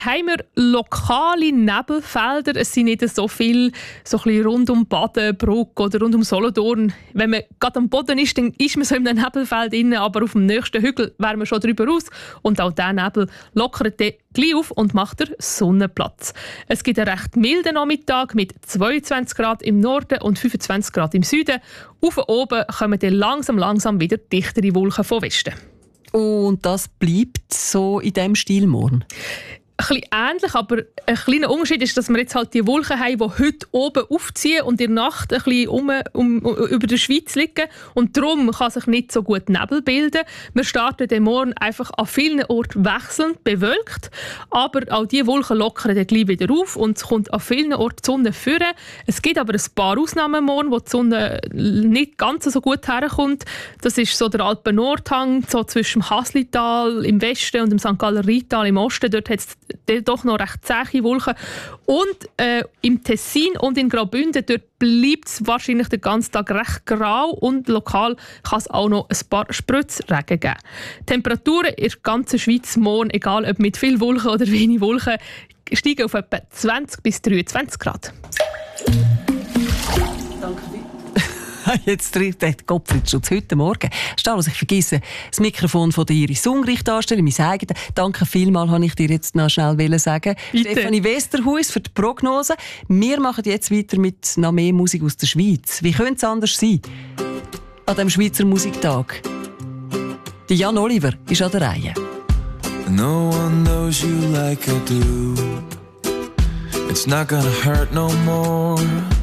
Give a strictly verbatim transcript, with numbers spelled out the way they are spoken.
haben wir lokale Nebelfelder. Es sind nicht so viel so ein bisschen rund um Badenbruck oder rund um Solothurn. Wenn man gerade am Boden ist, dann ist man so in einem Nebelfeld drin, aber auf dem nächsten Hügel wären wir schon drüber raus. Und auch dieser Nebel lockert den gleich auf und macht der Sonnenplatz. Es gibt einen recht milden Nachmittag mit zweiundzwanzig Grad im Norden und fünfundzwanzig Grad im Süden. Auf und oben kommen dann langsam, langsam wieder dichtere Wolken von Westen. Und das bleibt so in diesem Stil morgen? Ein bisschen ähnlich, aber ein kleiner Unterschied ist, dass wir jetzt halt die Wolken haben, die heute oben aufziehen und in der Nacht ein bisschen um, um, um, über der Schweiz liegen. Und darum kann sich nicht so gut Nebel bilden. Wir starten den Morgen einfach an vielen Orten wechselnd bewölkt, aber auch diese Wolken lockern dann gleich wieder auf und es kommt an vielen Orten die Sonne führen. Es gibt aber ein paar Ausnahmen morgen, wo die Sonne nicht ganz so gut herkommt. Das ist so der Alpen-Nordhang, so zwischen dem Haslital im Westen und dem Sankt Galler Rheintal im Osten. Dort hat es doch noch recht zähe Wolken. Und äh, im Tessin und in Graubünden, dort bleibt es wahrscheinlich den ganzen Tag recht grau und lokal kann es auch noch ein paar Spritzregen geben. Die Temperaturen in der ganzen Schweiz morgen, egal ob mit viel Wolken oder wenig Wolken, steigen auf etwa zwanzig bis dreiundzwanzig Grad. Jetzt trifft der Gottfried-Schutz heute Morgen. Statt dass ich vergesse, das Mikrofon von der Iris Ungrich darstellen, mein eigenes. Danke vielmals, habe ich dir jetzt noch schnell sagen. Bitte. Stefanie Westerhuis für die Prognose. Wir machen jetzt weiter mit noch mehr Musik aus der Schweiz. Wie könnte es anders sein an diesem Schweizer Musiktag? Die Jan Oliver ist an der Reihe. No one knows you like I do. It's not gonna hurt no more.